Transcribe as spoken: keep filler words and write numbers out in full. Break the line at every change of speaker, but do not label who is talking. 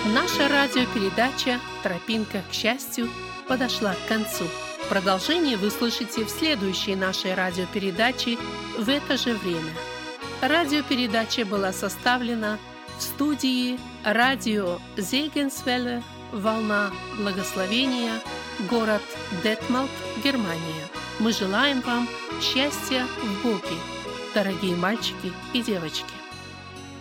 Наша радиопередача «Тропинка к счастью» подошла к концу. Продолжение вы слышите в следующей нашей радиопередаче в это же время. Радиопередача была составлена в студии радио Зегенсвелле, волна благословения, город Детмалт, Германия. Мы желаем вам счастья в Боге, дорогие мальчики и девочки.